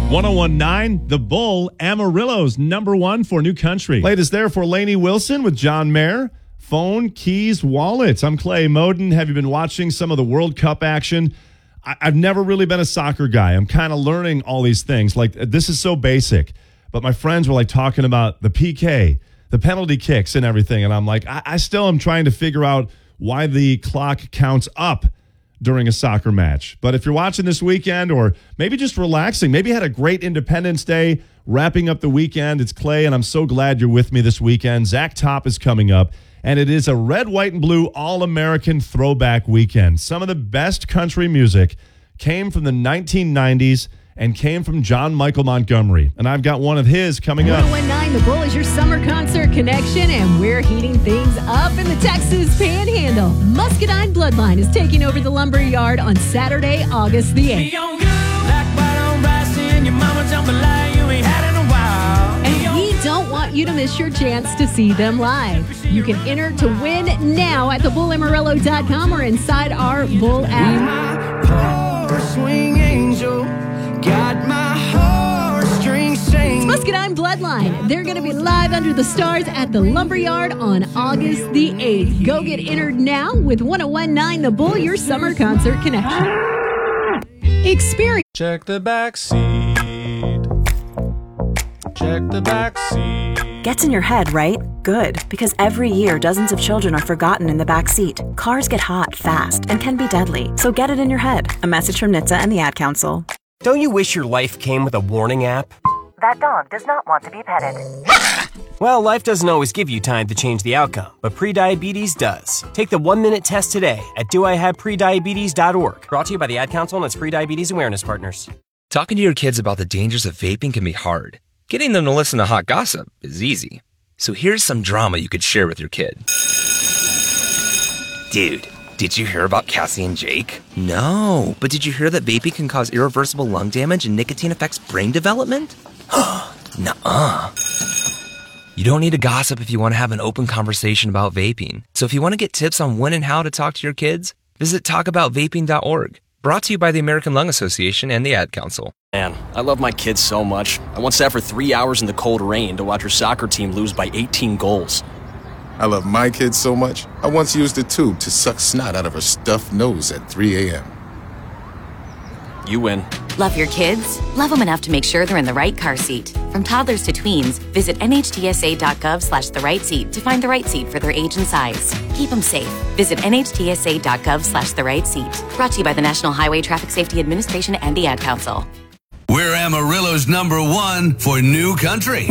1019, The Bull, Amarillo's number one for New Country. Latest there for Lainey Wilson with John Mayer. Phone, keys, wallets. I'm Clay Moden. Have you been watching some of the World Cup action? I've never really been a soccer guy. I'm kind of learning all these things. Like, this is so basic. But my friends were like talking about the PK, the penalty kicks and everything. And I'm like, I still am trying to figure out why the clock counts up during a soccer match. But if you're watching this weekend or maybe just relaxing, maybe you had a great Independence Day, wrapping up the weekend, it's Clay, and I'm so glad you're with me this weekend. Zach Top is coming up, and it is a red, white, and blue All-American throwback weekend. Some of the best country music came from the 1990s and came from John Michael Montgomery. And I've got one of his coming up. 1019 The Bull is your summer concert connection, and we're heating things up in the Texas Panhandle. Muscadine Bloodline is taking over the Lumber Yard on Saturday, August the 8th. And we don't want you to miss your chance to see them live. You can enter to win now at thebulamarillo.com or inside our Bull app. Swing angel. Got my heartstrings sing. It's Muscadine Bloodline. They're going to be live under the stars at the Lumberyard on August the 8th. Go get entered now with 1019 The Bull, your summer concert connection. Experience. Check the back seat. Check the back seat. Gets in your head, right? Good, because every year dozens of children are forgotten in the back seat. Cars get hot fast and can be deadly, so get it in your head. A message from NHTSA and the Ad Council. Don't you wish your life came with a warning app? That dog does not want to be petted. Well, life doesn't always give you time to change the outcome, but prediabetes does. Take the 1-minute test today at doihaveprediabetes.org. Brought to you by the Ad Council and its Prediabetes Awareness Partners. Talking to your kids about the dangers of vaping can be hard. Getting them to listen to hot gossip is easy. So here's some drama you could share with your kid. Dude, did you hear about Cassie and Jake? No, but did you hear that vaping can cause irreversible lung damage and nicotine affects brain development? Nuh-uh. You don't need to gossip if you want to have an open conversation about vaping. So if you want to get tips on when and how to talk to your kids, visit talkaboutvaping.org. Brought to you by the American Lung Association and the Ad Council. Man, I love my kids so much. I once sat for 3 hours in the cold rain to watch her soccer team lose by 18 goals. I love my kids so much, I once used a tube to suck snot out of her stuffed nose at 3 a.m. You win. Love your kids? Love them enough to make sure they're in the right car seat. From toddlers to tweens, visit nhtsa.gov/the right seat to find the right seat for their age and size. Keep them safe. Visit nhtsa.gov/the right seat. Brought to you by the National Highway Traffic Safety Administration and the Ad Council. We're Amarillo's number one for New Country.